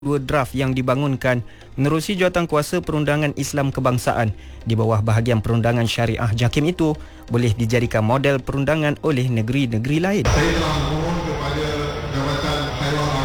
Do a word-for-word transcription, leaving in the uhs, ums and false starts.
dua draft yang dibangunkan menerusi jawatankuasa perundangan Islam kebangsaan di bawah bahagian perundangan syariah JAKIM itu boleh dijadikan model perundangan oleh negeri-negeri lain. Saya telah memohon kepada Jabatan Haiwan